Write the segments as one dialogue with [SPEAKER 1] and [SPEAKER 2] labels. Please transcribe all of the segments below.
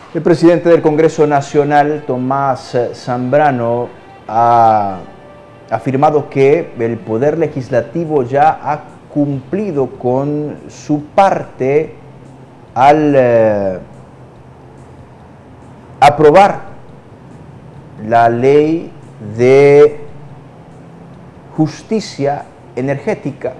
[SPEAKER 1] El presidente del Congreso Nacional, Tomás Zambrano, ha afirmado que el Poder Legislativo ya ha cumplido con su parte al aprobar la ley de justicia energética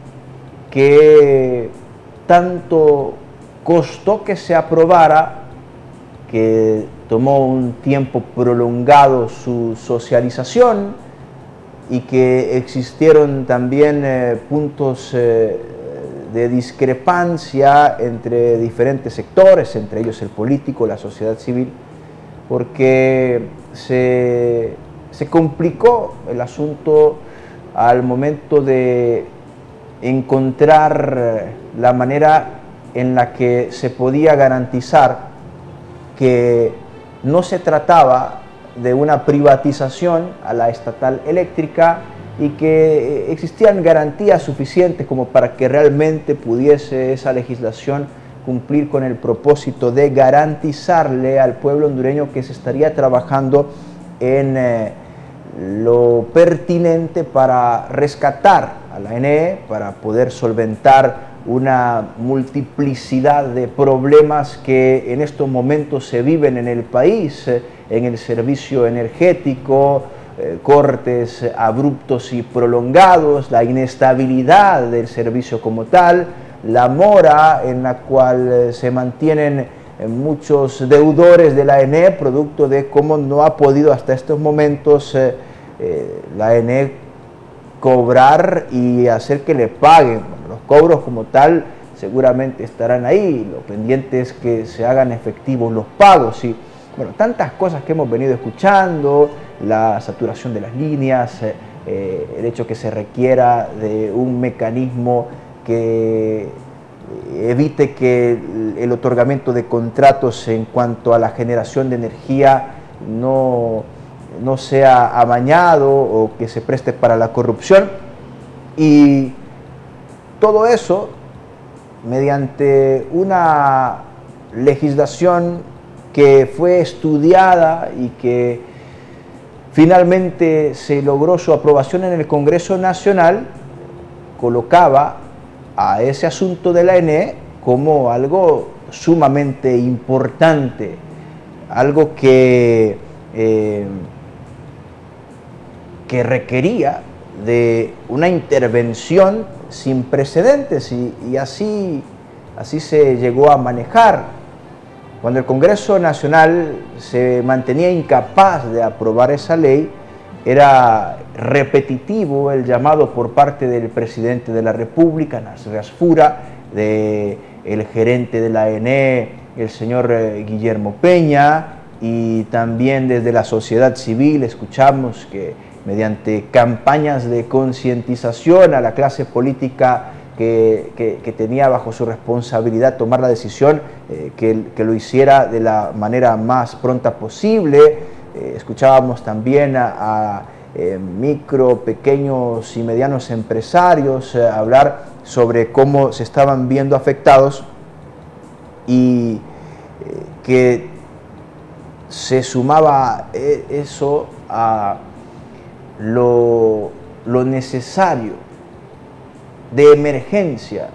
[SPEAKER 1] que tanto costó que se aprobara, que tomó un tiempo prolongado su socialización y que existieron también puntos de discrepancia entre diferentes sectores, entre ellos el político, la sociedad civil, porque se complicó el asunto al momento de encontrar la manera en la que se podía garantizar que no se trataba de una privatización a la estatal eléctrica y que existían garantías suficientes como para que realmente pudiese esa legislación cumplir con el propósito de garantizarle al pueblo hondureño que se estaría trabajando en lo pertinente para rescatar a la ENE, para poder solventar una multiplicidad de problemas que en estos momentos se viven en el país, en el servicio energético, cortes abruptos y prolongados, la inestabilidad del servicio como tal, la mora en la cual se mantienen muchos deudores de la ENE, producto de cómo no ha podido hasta estos momentos la ENE cobrar y hacer que le paguen. Bueno, los cobros como tal seguramente estarán ahí, lo pendiente es que se hagan efectivos los pagos y bueno, tantas cosas que hemos venido escuchando, la saturación de las líneas, el hecho que se requiera de un mecanismo que evite que el otorgamiento de contratos en cuanto a la generación de energía no sea amañado o que se preste para la corrupción. Y todo eso mediante una legislación que fue estudiada y que finalmente se logró su aprobación en el Congreso Nacional, colocaba a ese asunto de la ENE como algo sumamente importante, algo que requería de una intervención sin precedentes y así se llegó a manejar. Cuando el Congreso Nacional se mantenía incapaz de aprobar esa ley, era repetitivo el llamado por parte del presidente de la República, Nasser Asfura, del gerente de la ENE, el señor Guillermo Peña, y también desde la sociedad civil escuchamos que mediante campañas de concientización a la clase política que tenía bajo su responsabilidad tomar la decisión, que lo hiciera de la manera más pronta posible. Escuchábamos también a micro, pequeños y medianos empresarios hablar sobre cómo se estaban viendo afectados y que se sumaba eso a lo necesario de emergencia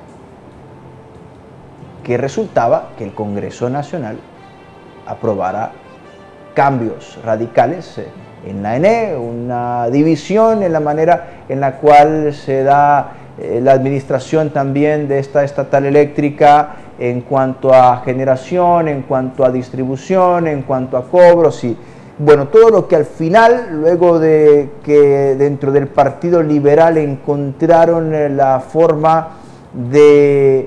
[SPEAKER 1] que resultaba que el Congreso Nacional aprobara cambios radicales en la ENE, una división en la manera en la cual se da la administración también de esta estatal eléctrica en cuanto a generación, en cuanto a distribución, en cuanto a cobros y bueno, todo lo que al final, luego de que dentro del Partido Liberal encontraron la forma de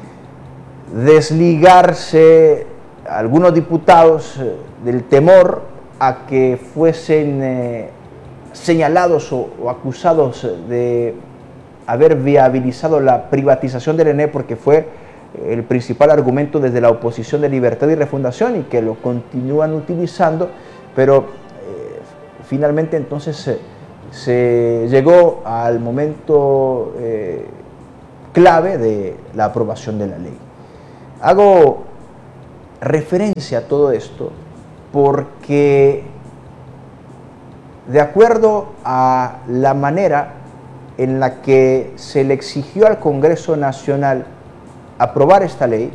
[SPEAKER 1] desligarse algunos diputados del temor a que fuesen señalados o acusados de haber viabilizado la privatización del ENE, porque fue el principal argumento desde la oposición de Libertad y Refundación y que lo continúan utilizando, pero finalmente entonces se llegó al momento clave de la aprobación de la ley. Hago referencia a todo esto porque de acuerdo a la manera en la que se le exigió al Congreso Nacional aprobar esta ley,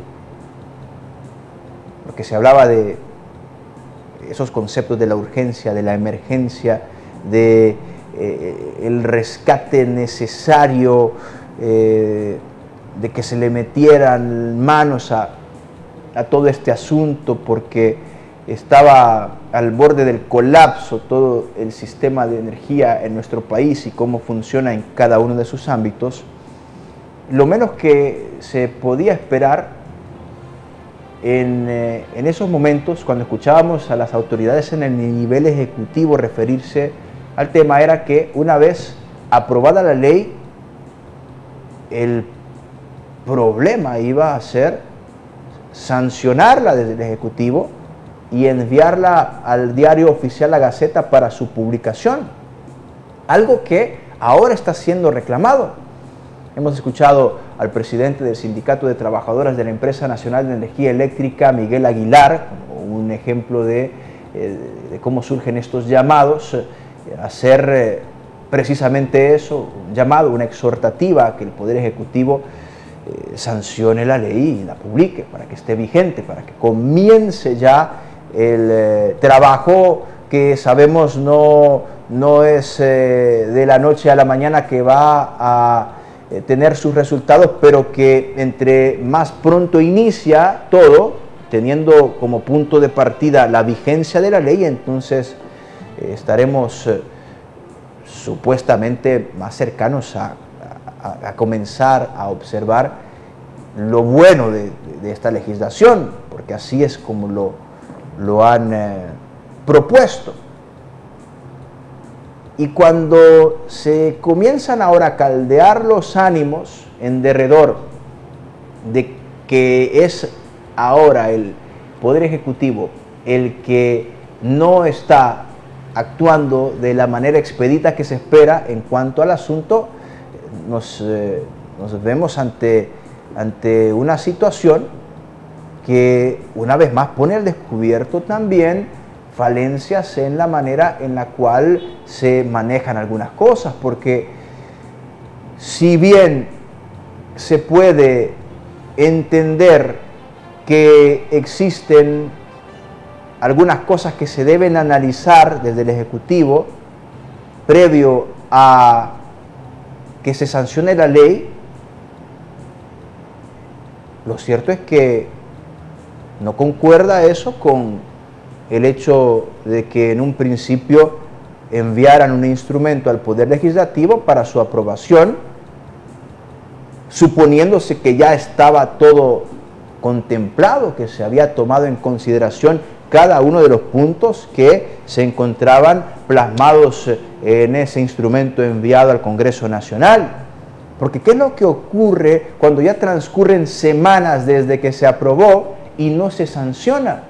[SPEAKER 1] porque se hablaba de esos conceptos de la urgencia, de la emergencia, de el rescate necesario, de que se le metieran manos a todo este asunto porque estaba al borde del colapso todo el sistema de energía en nuestro país y cómo funciona en cada uno de sus ámbitos. Lo menos que se podía esperar en esos momentos, cuando escuchábamos a las autoridades en el nivel ejecutivo referirse al tema, era que una vez aprobada la ley, el problema iba a ser sancionarla desde el Ejecutivo y enviarla al diario oficial La Gaceta para su publicación, algo que ahora está siendo reclamado. Hemos escuchado al presidente del Sindicato de Trabajadoras de la Empresa Nacional de Energía Eléctrica, Miguel Aguilar, como un ejemplo de cómo surgen estos llamados, hacer precisamente eso, un llamado, una exhortativa a que el Poder Ejecutivo sancione la ley y la publique para que esté vigente, para que comience ya el trabajo que sabemos no es de la noche a la mañana que va a tener sus resultados, pero que entre más pronto inicia todo, teniendo como punto de partida la vigencia de la ley, entonces estaremos supuestamente más cercanos a comenzar a observar lo bueno de esta legislación, porque así es como lo han propuesto. Y cuando se comienzan ahora a caldear los ánimos en derredor de que es ahora el Poder Ejecutivo el que no está actuando de la manera expedita que se espera en cuanto al asunto, nos vemos ante una situación que una vez más pone al descubierto también falencias en la manera en la cual se manejan algunas cosas, porque si bien se puede entender que existen algunas cosas que se deben analizar desde el Ejecutivo previo a que se sancione la ley, lo cierto es que no concuerda eso con el hecho de que en un principio enviaran un instrumento al Poder Legislativo para su aprobación, suponiéndose que ya estaba todo contemplado, que se había tomado en consideración cada uno de los puntos que se encontraban plasmados en ese instrumento enviado al Congreso Nacional. Porque ¿qué es lo que ocurre cuando ya transcurren semanas desde que se aprobó y no se sanciona?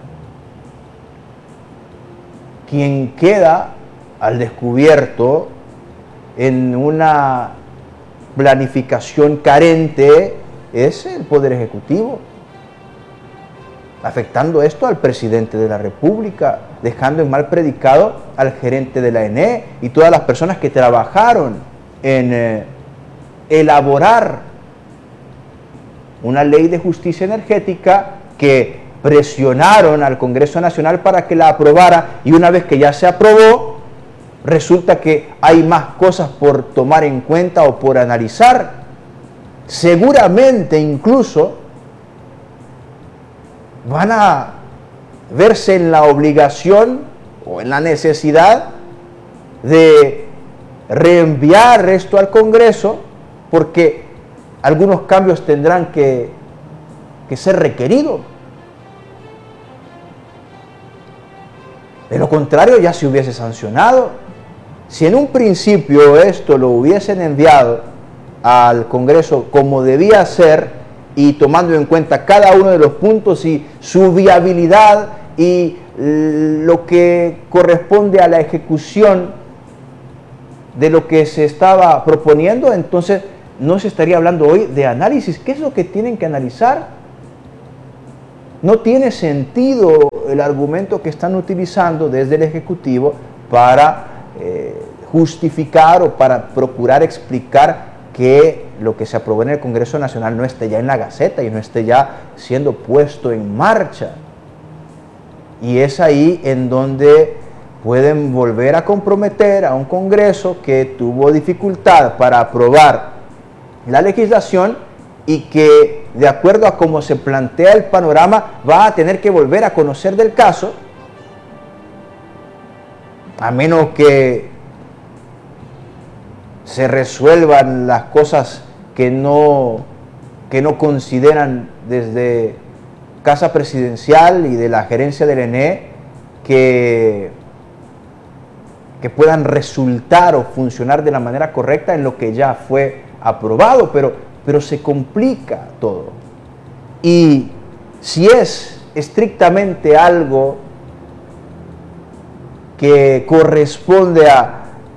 [SPEAKER 1] Quien queda al descubierto en una planificación carente es el Poder Ejecutivo, afectando esto al presidente de la República, dejando en mal predicado al gerente de la ENE y todas las personas que trabajaron en elaborar una ley de justicia energética, que presionaron al Congreso Nacional para que la aprobara, y una vez que ya se aprobó, resulta que hay más cosas por tomar en cuenta o por analizar. Seguramente incluso van a verse en la obligación o en la necesidad de reenviar esto al Congreso, porque algunos cambios tendrán que ser requeridos. De lo contrario, ya se hubiese sancionado. Si en un principio esto lo hubiesen enviado al Congreso como debía ser, y tomando en cuenta cada uno de los puntos y su viabilidad y lo que corresponde a la ejecución de lo que se estaba proponiendo, entonces no se estaría hablando hoy de análisis. ¿Qué es lo que tienen que analizar? no tiene sentido el argumento que están utilizando desde el Ejecutivo para justificar o para procurar explicar que lo que se aprobó en el Congreso Nacional no esté ya en la Gaceta y no esté ya siendo puesto en marcha. Y es ahí en donde pueden volver a comprometer a un Congreso que tuvo dificultad para aprobar la legislación y que, de acuerdo a cómo se plantea el panorama, va a tener que volver a conocer del caso, a menos que se resuelvan las cosas que no consideran desde Casa Presidencial y de la gerencia del ENE que puedan resultar o funcionar de la manera correcta en lo que ya fue aprobado, pero se complica todo. Y si es estrictamente algo que corresponde a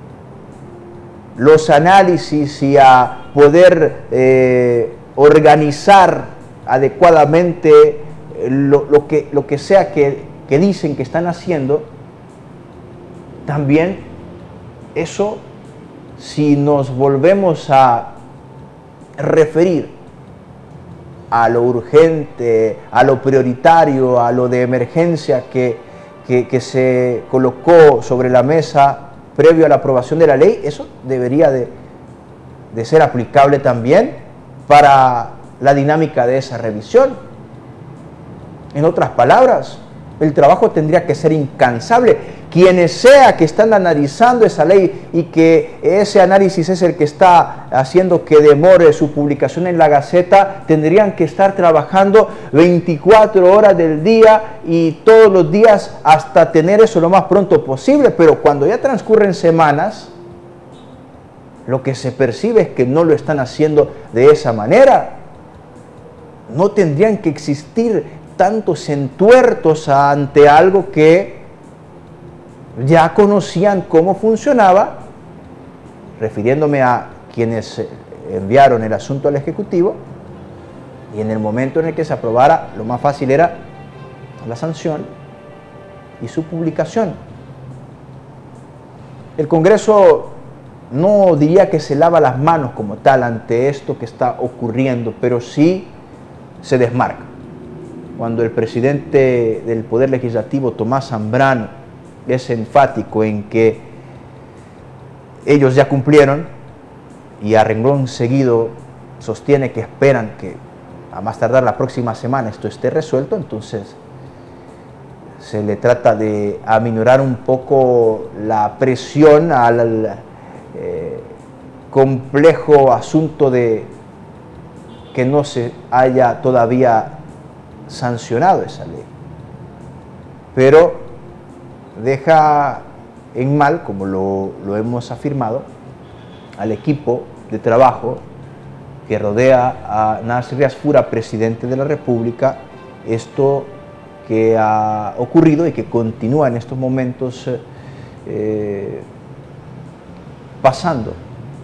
[SPEAKER 1] los análisis y a poder organizar adecuadamente lo que sea que dicen que están haciendo, también eso, si nos volvemos a referir a lo urgente, a lo prioritario, a lo de emergencia que se colocó sobre la mesa previo a la aprobación de la ley, eso debería de ser aplicable también para la dinámica de esa revisión. En otras palabras, el trabajo tendría que ser incansable. Quienes sea que están analizando esa ley y que ese análisis es el que está haciendo que demore su publicación en la Gaceta, tendrían que estar trabajando 24 horas del día y todos los días hasta tener eso lo más pronto posible. Pero cuando ya transcurren semanas, lo que se percibe es que no lo están haciendo de esa manera. No tendrían que existir tantos entuertos ante algo que ya conocían cómo funcionaba, refiriéndome a quienes enviaron el asunto al Ejecutivo, y en el momento en el que se aprobara, lo más fácil era la sanción y su publicación. El Congreso no diría que se lava las manos como tal ante esto que está ocurriendo, pero sí se desmarca. Cuando el presidente del Poder Legislativo, Tomás Zambrano, es enfático en que ellos ya cumplieron y a renglón seguido sostiene que esperan que a más tardar la próxima semana esto esté resuelto, entonces se le trata de aminorar un poco la presión al complejo asunto de que no se haya todavía sancionado esa ley. Pero deja en mal, como lo hemos afirmado, al equipo de trabajo que rodea a Nasri Asfura, presidente de la República, esto que ha ocurrido y que continúa en estos momentos pasando,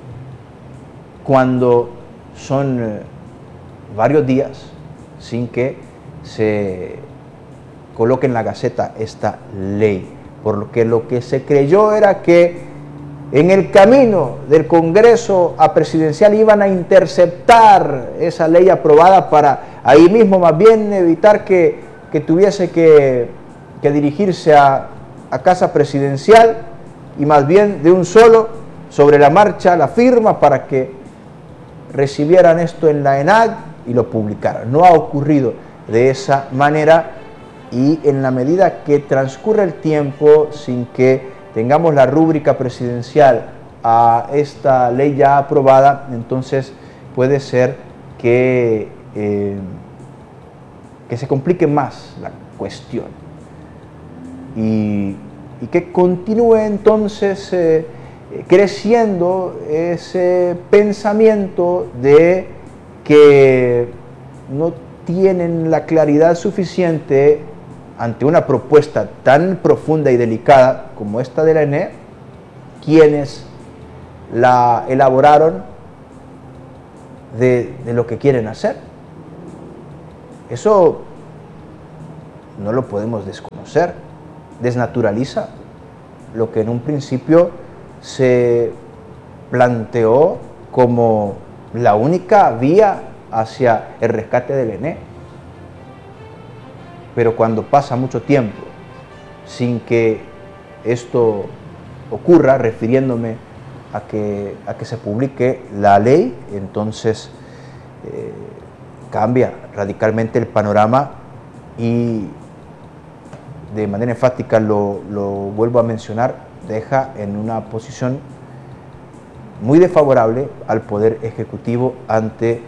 [SPEAKER 1] cuando son varios días sin que se coloque en la Gaceta esta ley. Porque lo que se creyó era que en el camino del Congreso a presidencial iban a interceptar esa ley aprobada para ahí mismo más bien evitar que tuviese que dirigirse a Casa Presidencial y más bien de un solo, sobre la marcha, la firma para que recibieran esto en la ENAC y lo publicaran. No ha ocurrido de esa manera. Y en la medida que transcurre el tiempo sin que tengamos la rúbrica presidencial a esta ley ya aprobada, entonces puede ser que se complique más la cuestión y que continúe entonces creciendo ese pensamiento de que no tienen la claridad suficiente ante una propuesta tan profunda y delicada como esta de la ENE, quienes la elaboraron de lo que quieren hacer. Eso no lo podemos desconocer. Desnaturaliza lo que en un principio se planteó como la única vía hacia el rescate del ENE. Pero cuando pasa mucho tiempo sin que esto ocurra, refiriéndome a que se publique la ley, entonces cambia radicalmente el panorama y de manera enfática lo vuelvo a mencionar, deja en una posición muy desfavorable al Poder Ejecutivo ante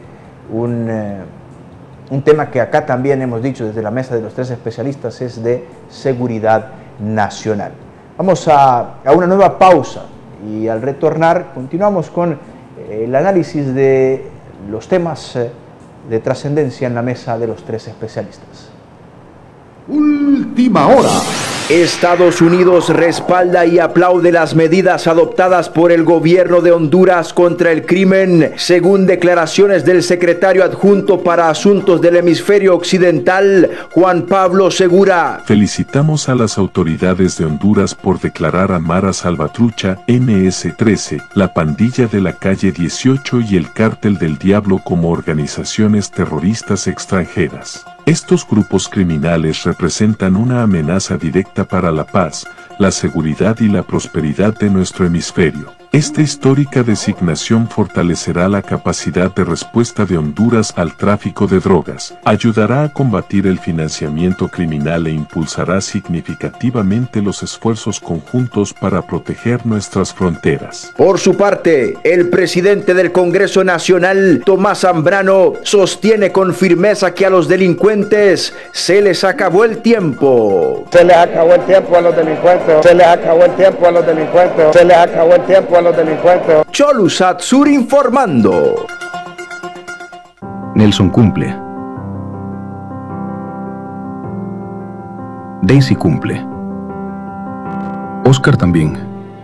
[SPEAKER 1] un tema que acá también hemos dicho desde la mesa de los tres especialistas, es de seguridad nacional. Vamos a una nueva pausa y al retornar continuamos con el análisis de los temas de trascendencia en la mesa de los tres especialistas.
[SPEAKER 2] Última hora.
[SPEAKER 3] Estados Unidos respalda y aplaude las medidas adoptadas por el gobierno de Honduras contra el crimen, según declaraciones del secretario adjunto para Asuntos del Hemisferio Occidental, Juan Pablo Segura.
[SPEAKER 4] Felicitamos a las autoridades de Honduras por declarar a Mara Salvatrucha, MS-13, la pandilla de la calle 18 y el Cártel del Diablo como organizaciones terroristas extranjeras. Estos grupos criminales representan una amenaza directa para la paz, la seguridad y la prosperidad de nuestro hemisferio. Esta histórica designación fortalecerá la capacidad de respuesta de Honduras al tráfico de drogas, ayudará a combatir el financiamiento criminal e impulsará significativamente los esfuerzos conjuntos para proteger nuestras fronteras.
[SPEAKER 3] Por su parte, el presidente del Congreso Nacional, Tomás Zambrano, sostiene con firmeza que a los delincuentes se les acabó el tiempo.
[SPEAKER 5] Se les acabó el tiempo a los delincuentes. Se les acabó el tiempo a los delincuentes. Se les acabó el tiempo a los delincuentes.
[SPEAKER 3] Cholusat Sur informando.
[SPEAKER 6] Nelson cumple. Daisy cumple. Oscar también.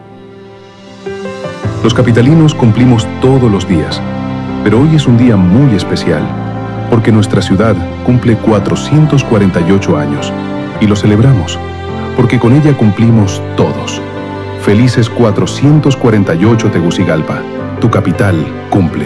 [SPEAKER 6] Los capitalinos cumplimos todos los días, pero hoy es un día muy especial, porque nuestra ciudad cumple 448 años, y lo celebramos, porque con ella cumplimos todos. Felices 448 Tegucigalpa, tu capital cumple.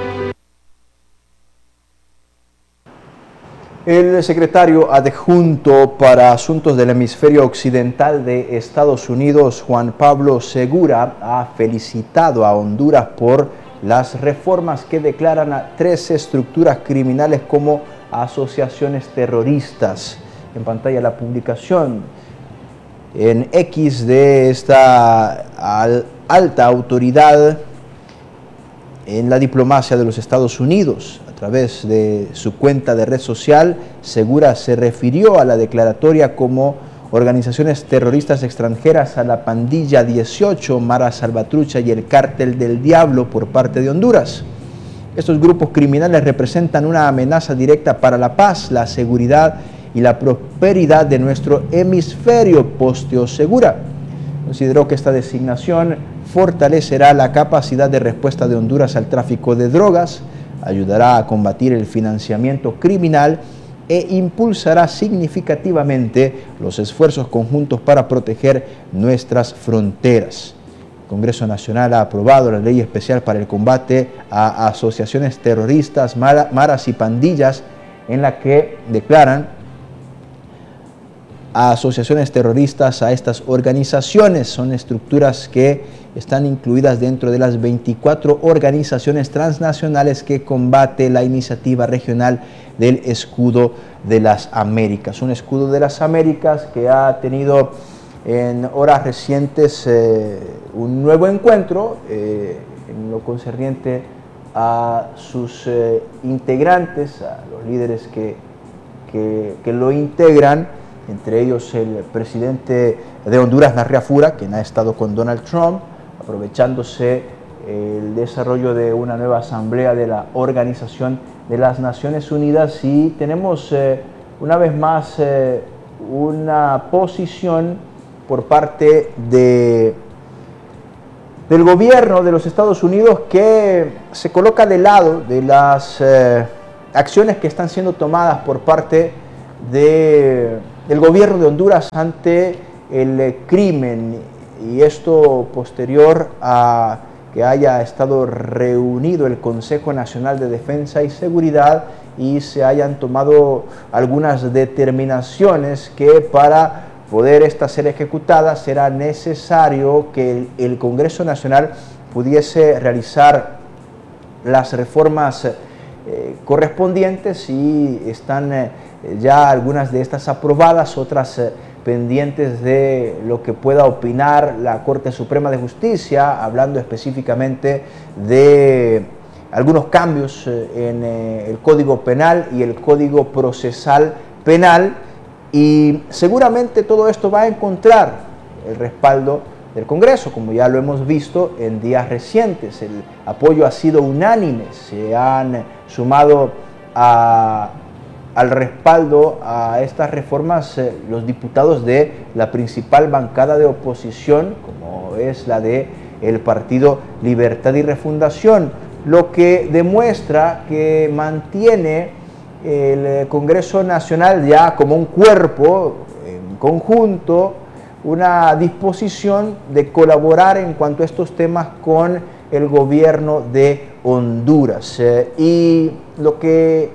[SPEAKER 1] El secretario adjunto para Asuntos del Hemisferio Occidental de Estados Unidos, Juan Pablo Segura, ha felicitado a Honduras por las reformas que declaran a 13 estructuras criminales como asociaciones terroristas. En pantalla la publicación en X de esta alta autoridad en la diplomacia de los Estados Unidos. A través de su cuenta de red social, Segura se refirió a la declaratoria como organizaciones terroristas extranjeras a la pandilla 18, Mara Salvatrucha y el Cártel del Diablo por parte de Honduras. Estos grupos criminales representan una amenaza directa para la paz, la seguridad y la prosperidad de nuestro hemisferio, posteó Segura. Consideró que esta designación fortalecerá la capacidad de respuesta de Honduras al tráfico de drogas, ayudará a combatir el financiamiento criminal e impulsará significativamente los esfuerzos conjuntos para proteger nuestras fronteras. El Congreso Nacional ha aprobado la ley especial para el combate a asociaciones terroristas, maras y pandillas, en la que declaran a asociaciones terroristas a estas organizaciones. Son estructuras que están incluidas dentro de las 24 organizaciones transnacionales que combate la iniciativa regional del Escudo de las Américas. Un Escudo de las Américas que ha tenido en horas recientes un nuevo encuentro en lo concerniente a sus integrantes, a los líderes que lo integran, entre ellos el presidente de Honduras, Narria Fura, quien ha estado con Donald Trump, aprovechándose el desarrollo de una nueva asamblea de la Organización de las Naciones Unidas. Y tenemos una vez más una posición por parte del gobierno de los Estados Unidos que se coloca de lado de las acciones que están siendo tomadas por parte de del gobierno de Honduras ante el crimen, y esto posterior a que haya estado reunido el Consejo Nacional de Defensa y Seguridad y se hayan tomado algunas determinaciones que para poder estas ser ejecutadas será necesario que el Congreso Nacional pudiese realizar las reformas correspondientes, y están ya algunas de estas aprobadas, otras pendientes de lo que pueda opinar la Corte Suprema de Justicia, hablando específicamente de algunos cambios en el Código Penal y el Código Procesal Penal, y seguramente todo esto va a encontrar el respaldo del Congreso, como ya lo hemos visto en días recientes. El apoyo ha sido unánime, se han sumado al respaldo a estas reformas los diputados de la principal bancada de oposición, como es la de el Partido Libertad y Refundación, lo que demuestra que mantiene el Congreso Nacional ya como un cuerpo en conjunto, una disposición de colaborar en cuanto a estos temas con el gobierno de Honduras. Y lo que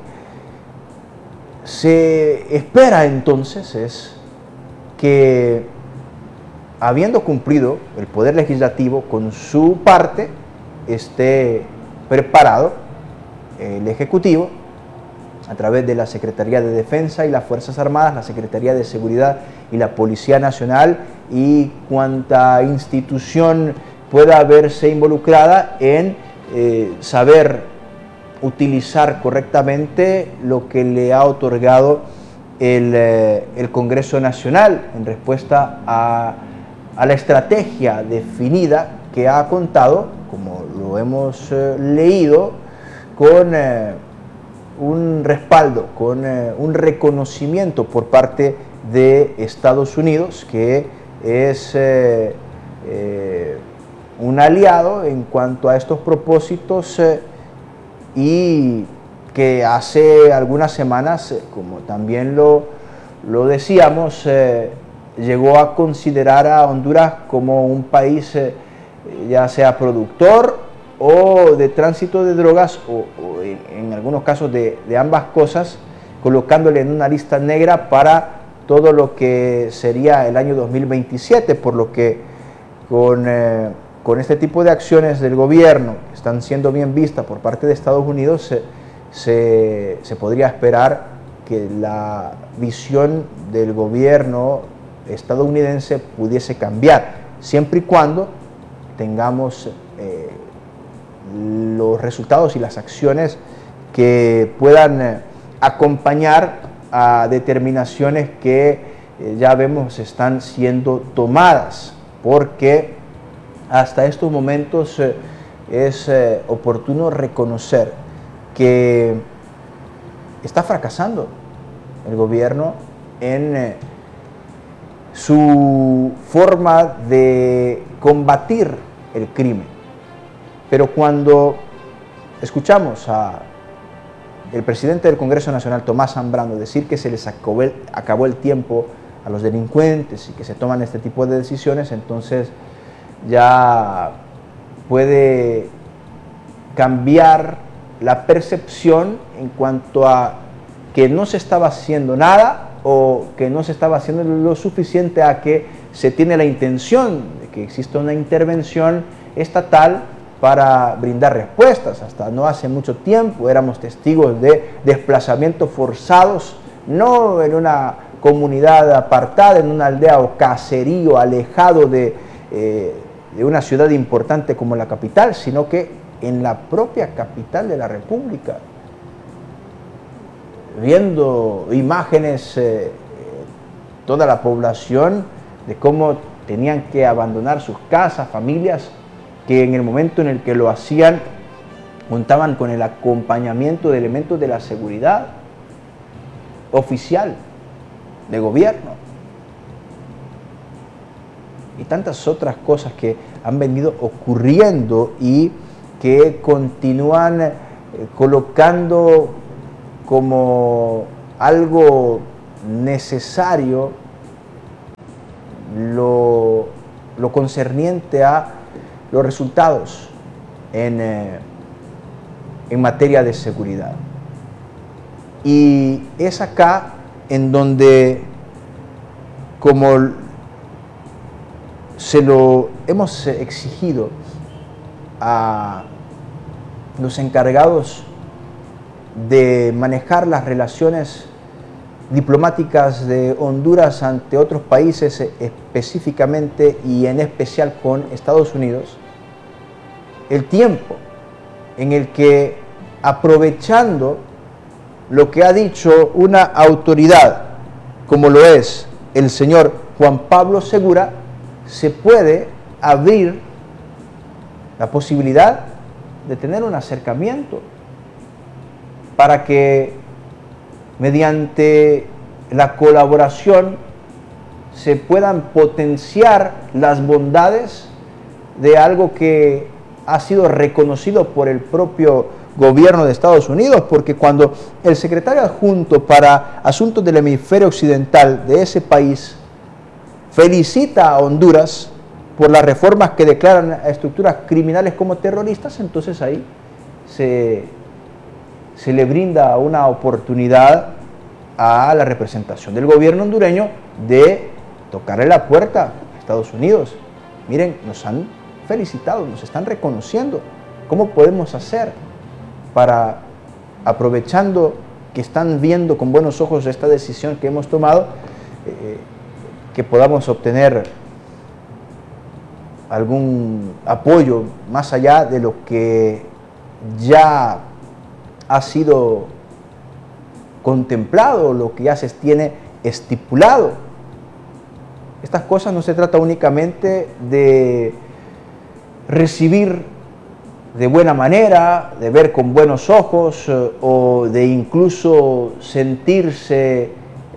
[SPEAKER 1] se espera entonces es que, habiendo cumplido el Poder Legislativo con su parte, esté preparado el Ejecutivo a través de la Secretaría de Defensa y las Fuerzas Armadas, la Secretaría de Seguridad y la Policía Nacional, y cuanta institución pueda verse involucrada en saber utilizar correctamente lo que le ha otorgado el Congreso Nacional en respuesta a la estrategia definida que ha contado, como lo hemos leído, con un respaldo, con un reconocimiento por parte de Estados Unidos, que es un aliado en cuanto a estos propósitos, y que hace algunas semanas, como también lo decíamos, llegó a considerar a Honduras como un país ya sea productor o de tránsito de drogas, o en algunos casos de ambas cosas, colocándole en una lista negra para todo lo que sería el año 2027, por lo que con este tipo de acciones del gobierno, que están siendo bien vistas por parte de Estados Unidos, se podría esperar que la visión del gobierno estadounidense pudiese cambiar, siempre y cuando tengamos los resultados y las acciones que puedan acompañar a determinaciones que ya vemos están siendo tomadas, porque hasta estos momentos es oportuno reconocer que está fracasando el gobierno en su forma de combatir el crimen. Pero cuando escuchamos al presidente del Congreso Nacional, Tomás Zambrano, decir que se les acabó el tiempo a los delincuentes y que se toman este tipo de decisiones, entonces ya puede cambiar la percepción en cuanto a que no se estaba haciendo nada, o que no se estaba haciendo lo suficiente, a que se tiene la intención de que exista una intervención estatal para brindar respuestas. Hasta no hace mucho tiempo éramos testigos de desplazamientos forzados, no en una comunidad apartada, en una aldea o caserío alejado de una ciudad importante como la capital, sino que en la propia capital de la República, viendo imágenes toda la población de cómo tenían que abandonar sus casas, familias que en el momento en el que lo hacían contaban con el acompañamiento de elementos de la seguridad oficial de gobierno, y tantas otras cosas que han venido ocurriendo y que continúan colocando como algo necesario lo concerniente a los resultados en materia de seguridad. Y es acá en donde, como se lo hemos exigido a los encargados de manejar las relaciones diplomáticas de Honduras ante otros países, específicamente y en especial con Estados Unidos, el tiempo en el que, aprovechando lo que ha dicho una autoridad como lo es el señor Juan Pablo Segura, se puede abrir la posibilidad de tener un acercamiento para que mediante la colaboración se puedan potenciar las bondades de algo que ha sido reconocido por el propio gobierno de Estados Unidos, porque cuando el secretario adjunto para asuntos del hemisferio occidental de ese país felicita a Honduras por las reformas que declaran a estructuras criminales como terroristas, entonces ahí se le brinda una oportunidad a la representación del gobierno hondureño de tocarle la puerta a Estados Unidos. Miren, nos han felicitado, nos están reconociendo. ¿Cómo podemos hacer para, aprovechando que están viendo con buenos ojos esta decisión que hemos tomado, que podamos obtener algún apoyo más allá de lo que ya ha sido contemplado, lo que ya se tiene estipulado? Estas cosas no se trata únicamente de recibir de buena manera, de ver con buenos ojos o de incluso sentirse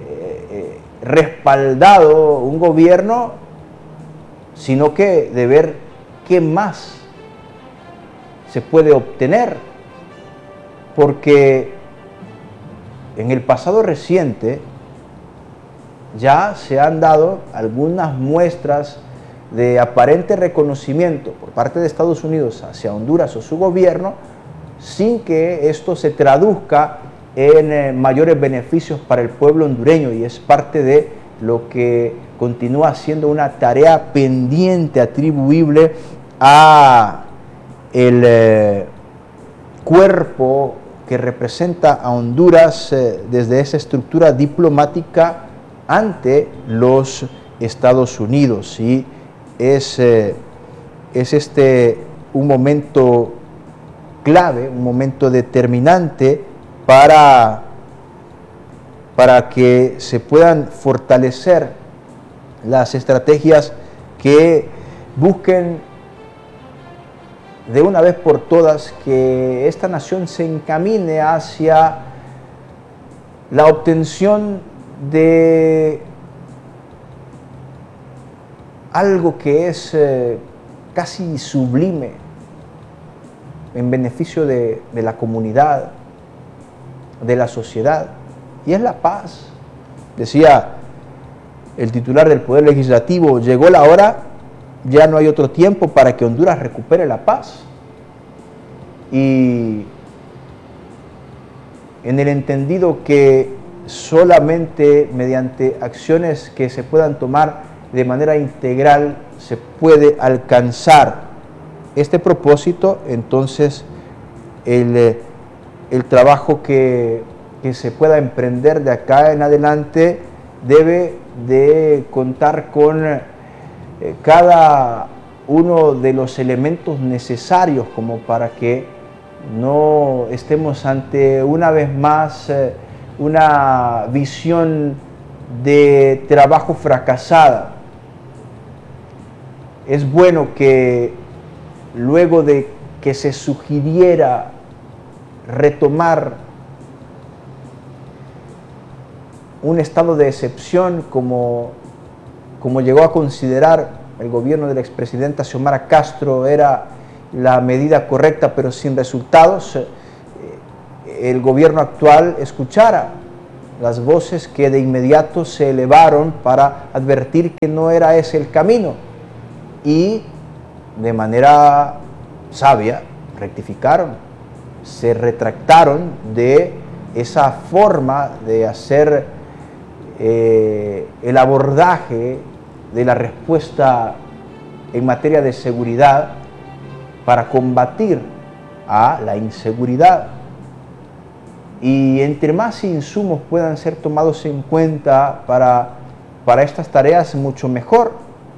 [SPEAKER 1] respaldado un gobierno, sino que de ver qué más se puede obtener, porque en el pasado reciente ya se han dado algunas muestras de aparente reconocimiento por parte de Estados Unidos hacia Honduras o su gobierno, sin que esto se traduzca en mayores beneficios para el pueblo hondureño, y es parte de lo que continúa siendo una tarea pendiente atribuible a el cuerpo que representa a Honduras desde esa estructura diplomática ante los Estados Unidos. Y es este un momento clave, un momento determinante para que se puedan fortalecer las estrategias que busquen de una vez por todas que esta nación se encamine hacia la obtención de algo que es casi sublime en beneficio de la comunidad, de la sociedad, y es la paz. Decía el titular del Poder Legislativo: llegó la hora, ya no hay otro tiempo para que Honduras recupere la paz. Y en el entendido que solamente mediante acciones que se puedan tomar de manera integral se puede alcanzar este propósito, entonces el trabajo que se pueda emprender de acá en adelante debe de contar con cada uno de los elementos necesarios como para que no estemos ante una vez más una visión de trabajo fracasada. Es bueno que luego de que se sugiriera retomar un estado de excepción como llegó a considerar el gobierno de la expresidenta Xiomara Castro era la medida correcta pero sin resultados, el gobierno actual escuchara las voces que de inmediato se elevaron para advertir que no era ese el camino y de manera sabia rectificaron, se retractaron de esa forma de hacer el abordaje de la respuesta en materia de seguridad para combatir a la inseguridad. Y entre más insumos puedan ser tomados en cuenta para estas tareas, mucho mejor.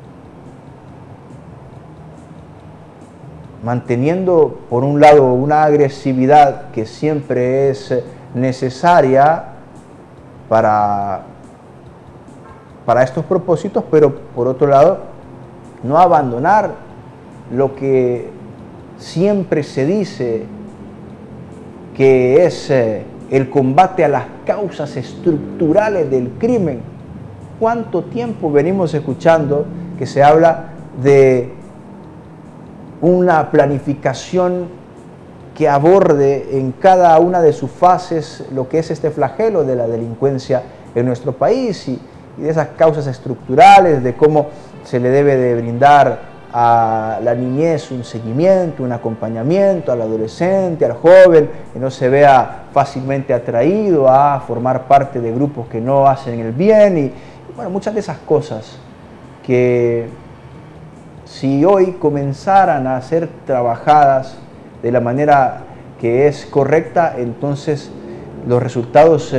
[SPEAKER 1] Manteniendo, por un lado, una agresividad que siempre es necesaria para estos propósitos, pero por otro lado, no abandonar lo que siempre se dice que es el combate a las causas estructurales del crimen. ¿Cuánto tiempo venimos escuchando que se habla de una planificación que aborde en cada una de sus fases lo que es este flagelo de la delincuencia en nuestro país y de esas causas estructurales, de cómo se le debe de brindar a la niñez un seguimiento, un acompañamiento, al adolescente, al joven, que no se vea fácilmente atraído a formar parte de grupos que no hacen el bien y bueno, muchas de esas cosas que si hoy comenzaran a ser trabajadas de la manera que es correcta, entonces los resultados,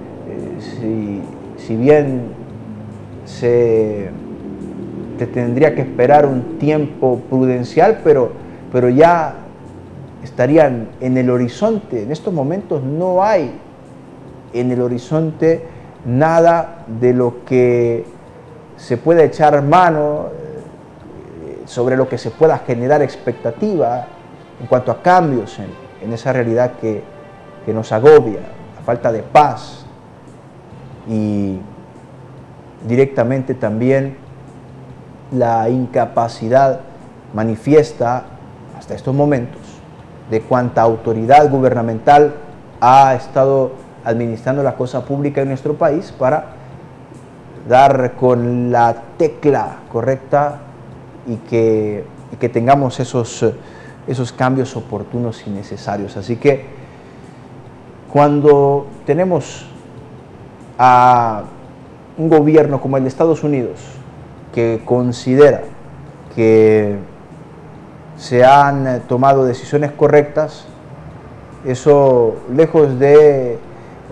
[SPEAKER 1] si bien se tendría que esperar un tiempo prudencial, pero ya estarían en el horizonte. En estos momentos no hay en el horizonte nada de lo que se pueda echar mano, sobre lo que se pueda generar expectativa en cuanto a cambios en esa realidad que nos agobia, la falta de paz y directamente también la incapacidad manifiesta hasta estos momentos de cuanta autoridad gubernamental ha estado administrando la cosa pública en nuestro país para dar con la tecla correcta y que tengamos esos cambios oportunos y necesarios. Así que cuando tenemos a un gobierno como el de Estados Unidos que considera que se han tomado decisiones correctas, eso lejos de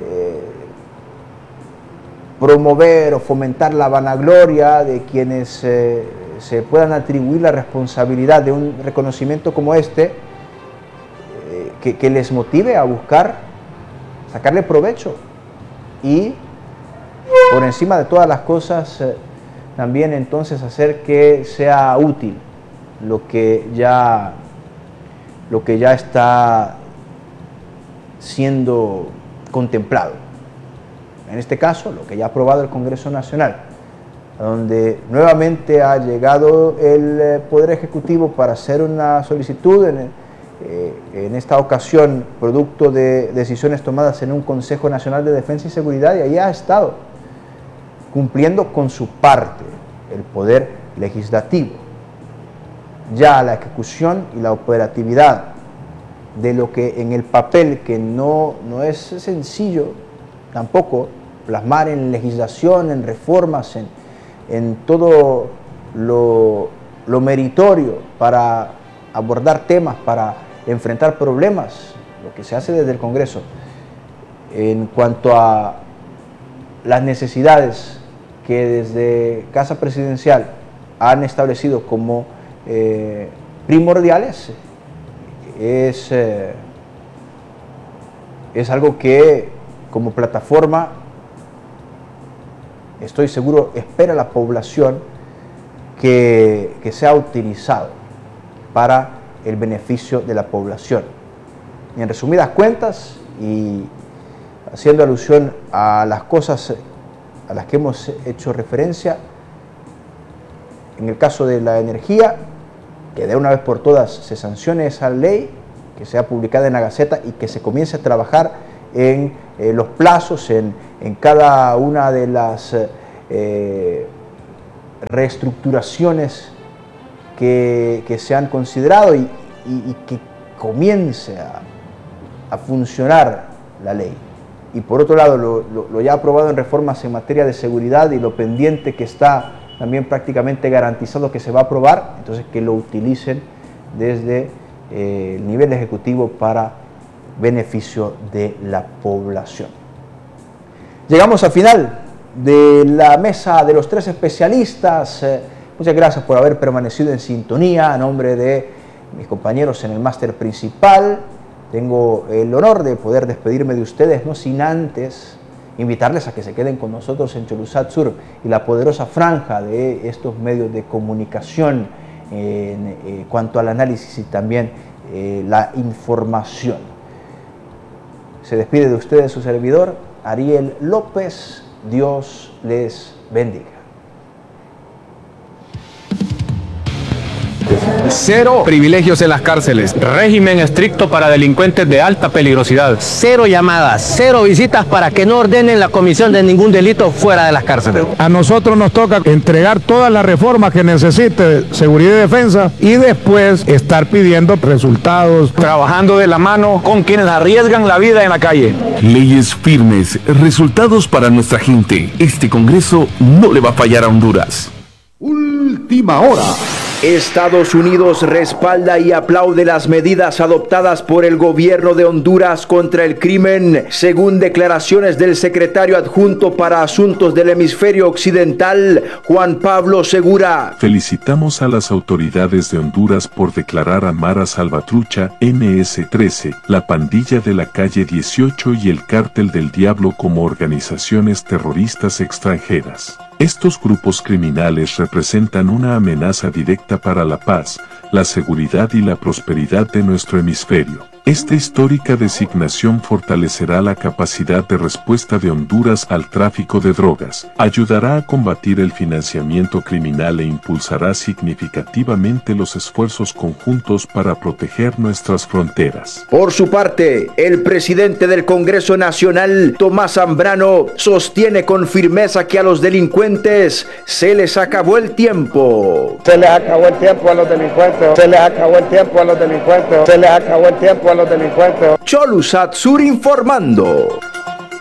[SPEAKER 1] promover o fomentar la vanagloria de quienes se puedan atribuir la responsabilidad de un reconocimiento como este, que les motive a buscar sacarle provecho y por encima de todas las cosas también entonces hacer que sea útil lo que ya está siendo contemplado. En este caso, lo que ya ha aprobado el Congreso Nacional, donde nuevamente ha llegado el Poder Ejecutivo para hacer una solicitud, en esta ocasión producto de decisiones tomadas en un Consejo Nacional de Defensa y Seguridad, y ahí ha estado cumpliendo con su parte el Poder Legislativo. Ya la ejecución y la operatividad de lo que en el papel, que no es sencillo tampoco plasmar en legislación, en reformas, en todo lo meritorio para abordar temas, para enfrentar problemas, lo que se hace desde el Congreso en cuanto a las necesidades que desde Casa Presidencial han establecido como primordiales, es algo que como plataforma, estoy seguro, espera la población que sea utilizado para el beneficio de la población. Y en resumidas cuentas, y haciendo alusión a las cosas a las que hemos hecho referencia, en el caso de la energía, que de una vez por todas se sancione esa ley, que sea publicada en la Gaceta y que se comience a trabajar en los plazos, en en cada una de las reestructuraciones que se han considerado y que comience a funcionar la ley. Y por otro lado, lo ya aprobado en reformas en materia de seguridad y lo pendiente que está también prácticamente garantizado que se va a aprobar, entonces que lo utilicen desde el nivel ejecutivo para beneficio de la población. Llegamos al final de la mesa de los 3 especialistas. Muchas gracias por haber permanecido en sintonía. A nombre de mis compañeros en el máster principal, tengo el honor de poder despedirme de ustedes, no sin antes invitarles a que se queden con nosotros en Cholusat Sur y la poderosa franja de estos medios de comunicación en cuanto al análisis y también la información. Se despide de ustedes su servidor, Ariel López. Dios les bendiga.
[SPEAKER 2] 0 privilegios en las cárceles. Régimen estricto para delincuentes de alta peligrosidad.
[SPEAKER 7] 0 llamadas, 0 visitas para que no ordenen la comisión de ningún delito fuera de las cárceles.
[SPEAKER 8] A nosotros nos toca entregar todas las reformas que necesite seguridad y defensa y después estar pidiendo resultados.
[SPEAKER 2] Trabajando de la mano con quienes arriesgan la vida en la calle.
[SPEAKER 9] Leyes firmes, resultados para nuestra gente. Este Congreso no le va a fallar a Honduras.
[SPEAKER 3] Última hora. Estados Unidos respalda y aplaude las medidas adoptadas por el gobierno de Honduras contra el crimen, según declaraciones del secretario adjunto para Asuntos del Hemisferio Occidental, Juan Pablo Segura.
[SPEAKER 4] Felicitamos a las autoridades de Honduras por declarar a Mara Salvatrucha, MS-13, la pandilla de la calle 18 y el cártel del Diablo como organizaciones terroristas extranjeras. Estos grupos criminales representan una amenaza directa para la paz, la seguridad y la prosperidad de nuestro hemisferio. Esta histórica designación fortalecerá la capacidad de respuesta de Honduras al tráfico de drogas, ayudará a combatir el financiamiento criminal e impulsará significativamente los esfuerzos conjuntos para proteger nuestras fronteras.
[SPEAKER 3] Por su parte, el presidente del Congreso Nacional, Tomás Zambrano, sostiene con firmeza que a los delincuentes se les acabó el tiempo.
[SPEAKER 5] Se les acabó el tiempo a los delincuentes. Se les acabó el tiempo a los delincuentes. Se les acabó el tiempo a los delincuentes.
[SPEAKER 3] Cholusat Sur informando.